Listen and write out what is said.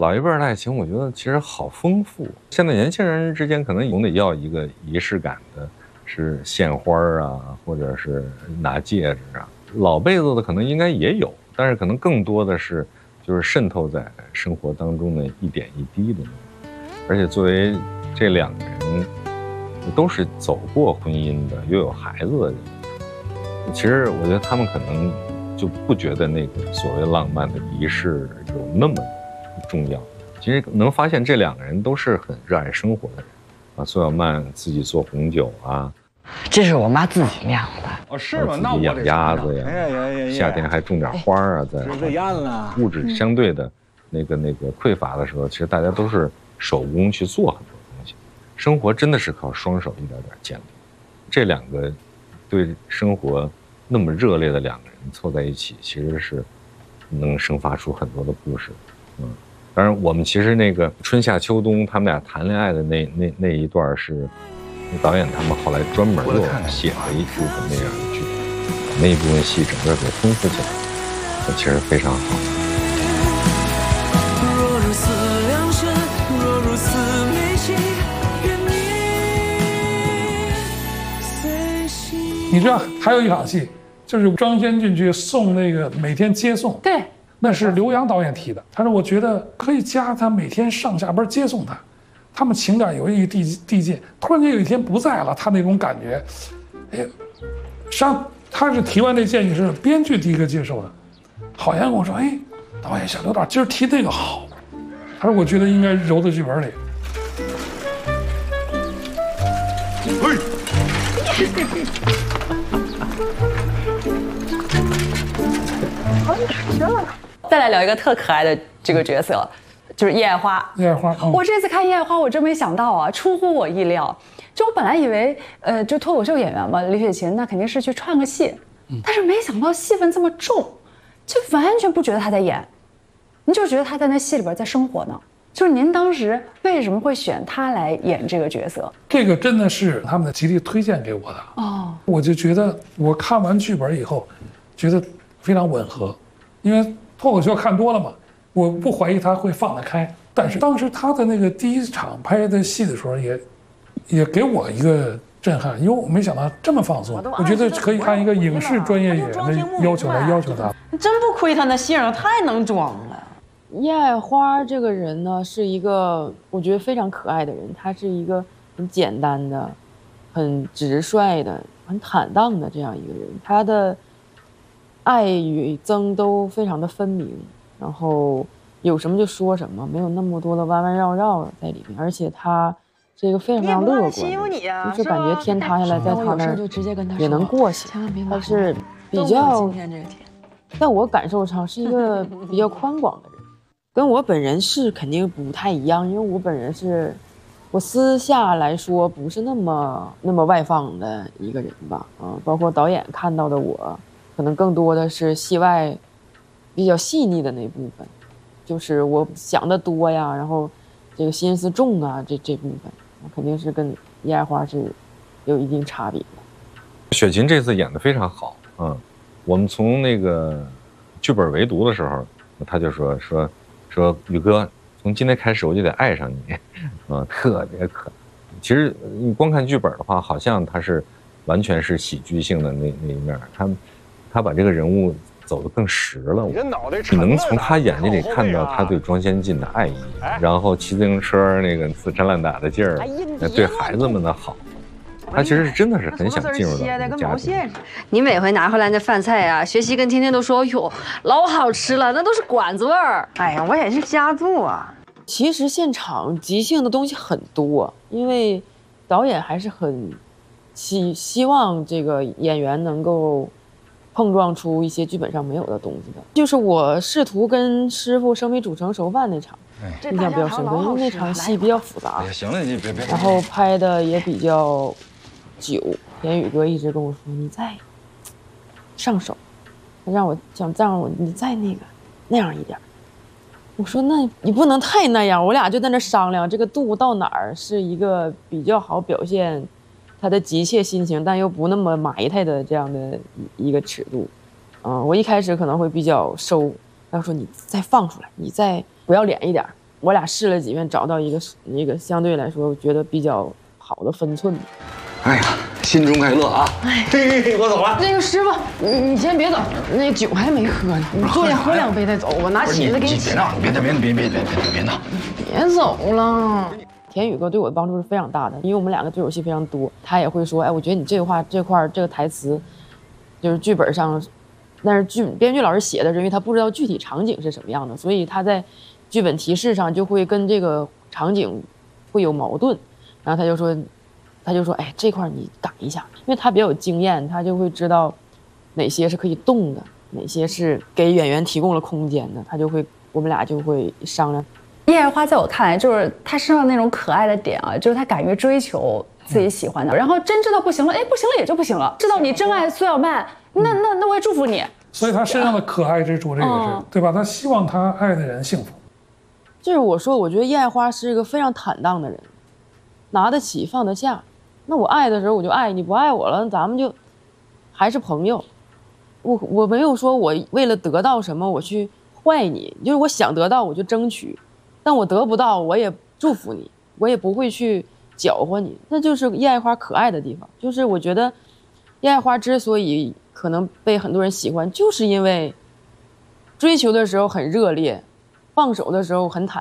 老一辈的爱情，我觉得其实好丰富。现在年轻人之间可能总得要一个仪式感的，是献花啊，或者是拿戒指啊。老辈子的可能应该也有，但是可能更多的是就是渗透在生活当中的一点一滴的那种。而且作为这两个人都是走过婚姻的，又有孩子的人，其实我觉得他们可能就不觉得那个所谓浪漫的仪式有那么重要。其实能发现这两个人都是很热爱生活的人啊。苏小曼自己做红酒啊， 这是我妈自己酿的。 哦，是吗？ 自己养鸭子呀，夏天还种点花啊，在物质相对的那个匮乏的时候，其实大家都是手工去做很多东西。生活真的是靠双手一点点建立。这两个对生活那么热烈的两个人凑在一起，其实是能生发出很多的故事。当然我们其实那个春夏秋冬他们俩谈恋爱的那一段是导演他们后来专门又写了一部分那样的剧本，那一部分戏整个给丰富起来，其实非常好。若如此良辰，若如此美景，愿你随心。你知道还有一场戏，就是张先进去送那个每天接送， 对， 那是刘洋导演提的。他说我觉得可以加他每天上下班接送他。他们情感有一个递进，突然间有一天不在了，他那种感觉，哎，他是提完这建议是编剧第一个接受的，郝岩跟我说，哎，导演小刘导今儿提那个好，他说我觉得应该揉到剧本里。 再来聊一个特可爱的这个角色。就是叶爱花，我这次看叶爱花，我真没想到啊，出乎我意料。就我本来以为，就脱口秀演员嘛，李雪琴那肯定是去串个戏，但是没想到戏份这么重，就完全不觉得她在演，你就觉得她在那戏里边在生活呢。就是您当时为什么会选她来演这个角色？ 这个真的是他们的极力推荐给我的哦，我就觉得我看完剧本以后，觉得非常吻合，因为脱口秀看多了嘛。我不怀疑他会放得开，但是当时他的那个第一场拍的戏的时候也给我一个震撼，因为我没想到这么放松。我觉得可以按一个影视专业演员的要求来要求他。 真不亏他那姓，太能装了。 叶爱花这个人呢，是一个我觉得非常可爱的人，他是一个很简单的、很直率的、很坦荡的这样一个人，他的爱与憎都非常的分明。然后有什么就说什么，没有那么多的弯弯绕绕在里面，而且他是一个非常乐观，就是感觉天塌下来在他那儿也能过去。他是比较，在我感受上是一个比较宽广的人，跟我本人是肯定不太一样，因为我本人是，我私下来说不是那么外放的一个人吧，包括导演看到的我，可能更多的是戏外。比较细腻的那部分，就是我想的多呀，然后这个心思重啊，这部分肯定是跟叶爱花是有一定差别的。 雪琴这次演得非常好，我们从那个剧本围读的时候，他就说宇哥，从今天开始我就得爱上你，特别可爱。其实你光看剧本的话，好像他是完全是喜剧性的那一面，他把这个人物走得更实了，你能从他眼睛里看到他对庄先进的爱意，然后骑自行车那个死缠烂打的劲儿，对孩子们的好，他其实是真的是很想进入到这个家庭。 你每回拿回来那饭菜啊，学习跟天天都说，哟，老好吃了，那都是馆子味儿。 哎呀，我也是家住啊。 其实现场即兴的东西很多，因为导演还是很希望这个演员能够碰撞出一些剧本上没有的东西的。就是我试图跟师傅生米煮成熟饭那场，印象比较深刻，因为那场戏比较复杂。 行了，你别。 然后拍的也比较久，田宇哥一直跟我说你再上手，让我你再那样一点。我说那你不能太那样，我俩就在那商量这个度到哪儿是一个比较好表现他的急切心情，但又不那么埋汰的这样的一个尺度。我一开始可能会比较收，他说你再放出来，你再不要脸一点， 我俩试了几遍，找到一个相对来说我觉得比较好的分寸。 哎呀，新春快乐啊！嘿，我走了。 那个师傅，你先别走，那酒还没喝呢，你坐下喝2杯再走。我拿起子给你。 别闹，别闹， 别走了。田宇哥对我的帮助是非常大的，因为我们2个对手戏非常多，他也会说，哎，我觉得你这块这个台词，就是剧本上，但是编剧老师写的，因为他不知道具体场景是什么样的，所以他在剧本提示上就会跟这个场景会有矛盾，然后他就说，哎，这块你改一下，因为他比较有经验，他就会知道哪些是可以动的，哪些是给演员提供了空间的，我们俩就会商量。 叶爱花在我看来，就是她身上那种可爱的点啊，就是她敢于追求自己喜欢的，然后真知道不行了，哎，不行了也就不行了。知道你真爱苏小曼，那我也祝福你。 所以她身上的可爱之处，这个是对吧？她希望她爱的人幸福。 就是我说，我觉得叶爱花是一个非常坦荡的人，拿得起放得下。那我爱的时候我就爱，你不爱我了，咱们就还是朋友。我没有说我为了得到什么我去坏你，就是我想得到我就争取，但我得不到我也祝福你，我也不会去搅和你。那就是叶爱花可爱的地方，就是我觉得叶爱花之所以可能被很多人喜欢，就是因为追求的时候很热烈，放手的时候很坦